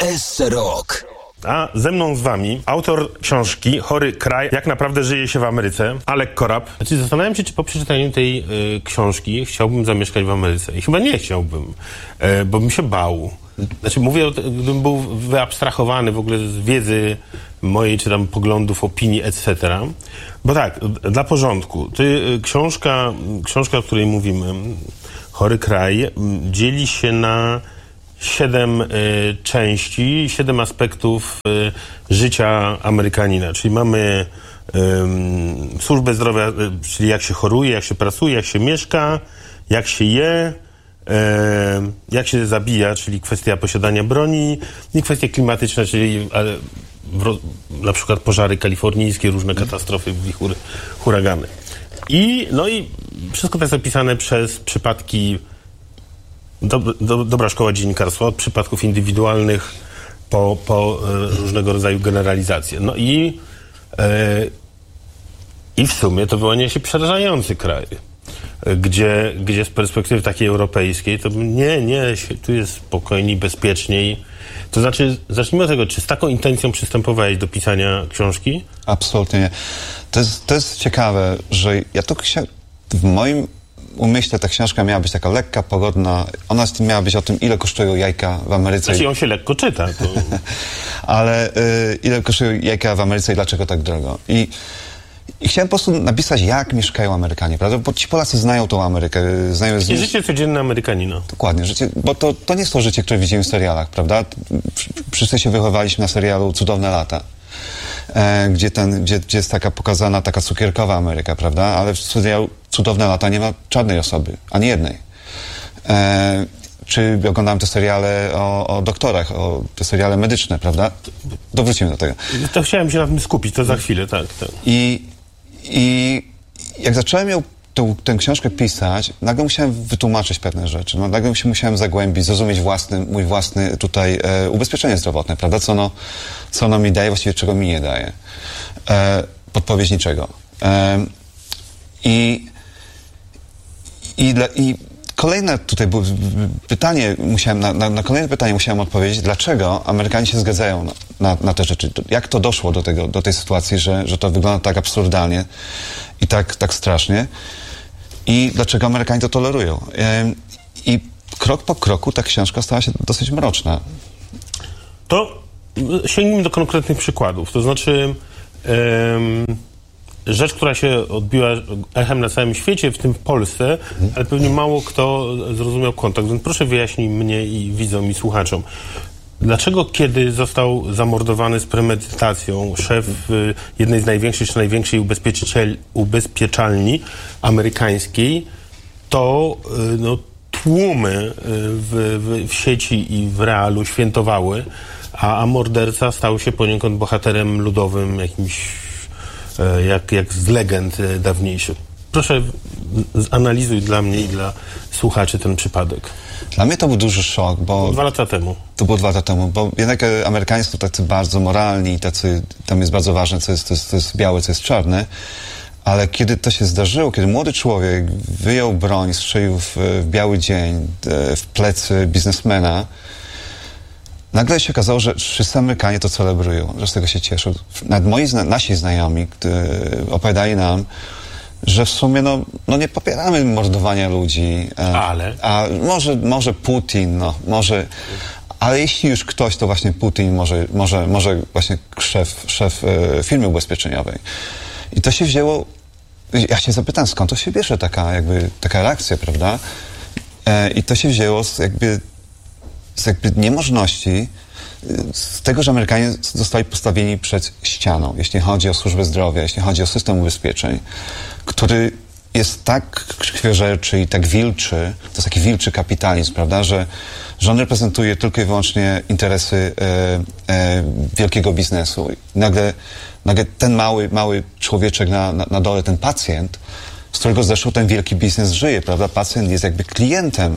RMF Rock. A ze mną z wami autor książki Chory kraj, jak naprawdę żyje się w Ameryce, Alek Korab. Znaczy, zastanawiam się, czy po przeczytaniu tej książki chciałbym zamieszkać w Ameryce. I chyba nie chciałbym, bo bym się bał. Znaczy, mówię, gdybym był wyabstrahowany w ogóle z wiedzy mojej, czy tam poglądów, opinii, etc. Bo tak, dla porządku, to książka, o której mówimy, Chory kraj, dzieli się na 7 części, 7 aspektów życia Amerykanina. Czyli mamy służbę zdrowia, czyli jak się choruje, jak się pracuje, jak się mieszka, jak się je, jak się zabija, czyli kwestia posiadania broni, i kwestie klimatyczne, czyli na przykład pożary kalifornijskie, różne katastrofy, wichury, huragany. I wszystko to jest opisane przez przypadki. Dobra szkoła dziennikarstwa, od przypadków indywidualnych po różnego rodzaju generalizacje. No i w sumie to wyłania się przerażający kraj, gdzie z perspektywy takiej europejskiej to tu jest spokojniej, bezpieczniej. To znaczy, zacznijmy od tego, czy z taką intencją przystępowałeś do pisania książki? Absolutnie nie. To jest ciekawe, że ja to w moim umyśle ta książka miała być taka lekka, pogodna. Ona miała być o tym, ile kosztują jajka w Ameryce. Znaczy, ją się lekko czyta. To... Ale ile kosztują jajka w Ameryce i dlaczego tak drogo. I chciałem po prostu napisać, jak mieszkają Amerykanie, prawda? Bo ci Polacy znają tą Amerykę. Życie codzienne Amerykanina. Dokładnie. Bo to nie jest to życie, które widzimy w serialach, prawda? Wszyscy się wychowaliśmy na serialu Cudowne lata. Gdzie jest taka pokazana, taka cukierkowa Ameryka, prawda? Ale w serialu Cudowne lata nie ma czarnej osoby, ani jednej. Czy oglądałem te seriale o doktorach, te seriale medyczne, prawda? Wrócimy do tego. To chciałem się na tym skupić, to za chwilę, tak. I jak zacząłem tę książkę pisać, nagle musiałem wytłumaczyć pewne rzeczy. Nagle się musiałem zagłębić, zrozumieć mój własny tutaj ubezpieczenie zdrowotne, prawda? Co ono mi daje, właściwie czego mi nie daje. Podpowiedź niczego. I kolejne tutaj było pytanie, na kolejne pytanie musiałem odpowiedzieć, dlaczego Amerykanie się zgadzają na te rzeczy. Jak to doszło do tej sytuacji, że to wygląda tak absurdalnie i tak strasznie. I dlaczego Amerykanie to tolerują. I krok po kroku ta książka stała się dosyć mroczna. To sięgnijmy do konkretnych przykładów. To znaczy rzecz, która się odbiła echem na całym świecie, w tym w Polsce, ale pewnie mało kto zrozumiał kontekst. Więc proszę wyjaśnij mnie i widzom i słuchaczom. Dlaczego, kiedy został zamordowany z premedytacją szef jednej z największych, czy największej ubezpieczalni amerykańskiej, to tłumy w sieci i w realu świętowały, a morderca stał się poniekąd bohaterem ludowym, jakimś jak z legend dawniejszych. Proszę, zanalizuj dla mnie i dla słuchaczy ten przypadek. Dla mnie to był duży szok, bo... 2 lata temu. To było 2 lata temu, bo jednak Amerykanie są tacy bardzo moralni, tam jest bardzo ważne, co jest białe, co jest czarne, ale kiedy to się zdarzyło, kiedy młody człowiek wyjął broń, strzelił w biały dzień, w plecy biznesmena, nagle się okazało, że wszyscy Amerykanie to celebrują, że z tego się cieszą. Nawet nasi znajomi opowiadali nam, że w sumie nie popieramy mordowania ludzi. Ale? A może Putin, może... Ale jeśli już ktoś, to właśnie Putin, może właśnie szef firmy ubezpieczeniowej. I to się wzięło... Ja się zapytam, skąd to się bierze taka reakcja, prawda? I to się wzięło z niemożności, z tego, że Amerykanie zostali postawieni przed ścianą, jeśli chodzi o służbę zdrowia, jeśli chodzi o system ubezpieczeń, który jest tak krwiożerczy i tak wilczy, to jest taki wilczy kapitalizm, prawda, że on reprezentuje tylko i wyłącznie interesy wielkiego biznesu. I nagle ten mały człowieczek na dole, ten pacjent, z którego zresztą ten wielki biznes żyje, prawda, pacjent jest jakby klientem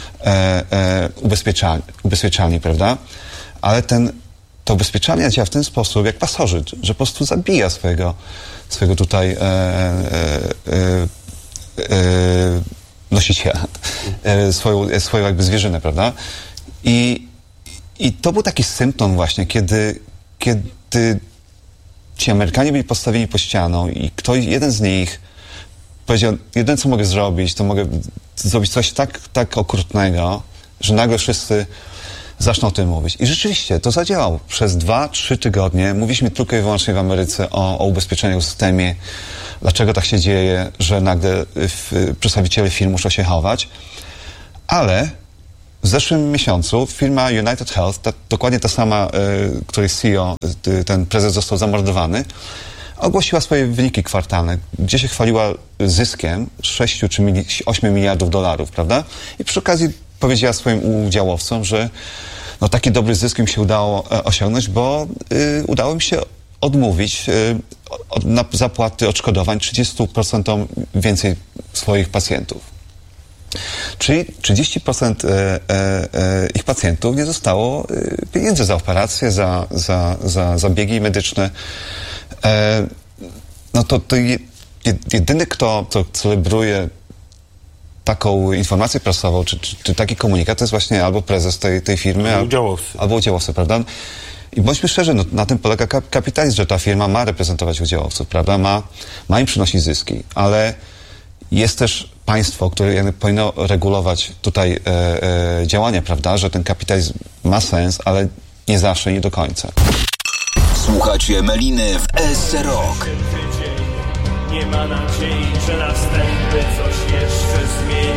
ubezpieczalni, prawda, ale to ubezpieczalnia działa w ten sposób, jak pasożyt, że po prostu zabija swojego tutaj nosiciela, swoją jakby zwierzynę, prawda? I I to był taki symptom właśnie, kiedy ci Amerykanie byli postawieni pod ścianą i jeden z nich powiedział, jedyne co mogę zrobić, to mogę zrobić coś tak okrutnego, że nagle wszyscy zaczną o tym mówić. I rzeczywiście to zadziałało. Przez 2-3 tygodnie mówiliśmy tylko i wyłącznie w Ameryce o ubezpieczeniu w systemie, dlaczego tak się dzieje, że nagle przedstawiciele firm muszą się chować. Ale w zeszłym miesiącu firma United Health, dokładnie ta sama, której CEO, ten prezes został zamordowany, ogłosiła swoje wyniki kwartalne, gdzie się chwaliła zyskiem 6 czy 8 miliardów dolarów, prawda? I przy okazji powiedziała swoim udziałowcom, że no, taki dobry zysk im się udało osiągnąć, bo udało im się odmówić na zapłaty odszkodowań 30% więcej swoich pacjentów. Czyli 30% ich pacjentów nie dostało pieniędzy za operacje, za zabiegi medyczne. No to jedyny, kto celebruje taką informację prasową, czy taki komunikat, to jest właśnie albo prezes tej firmy, albo udziałowcy, prawda? I bądźmy szczerzy, no, na tym polega kapitalizm, że ta firma ma reprezentować udziałowców, prawda? Ma im przynosić zyski, ale jest też państwo, które jakby powinno regulować tutaj działania, prawda? Że ten kapitalizm ma sens, ale nie zawsze, nie do końca. Słuchacie Meliny w SC Rock. Nie ma nadziei, że następny coś jeszcze zmieni.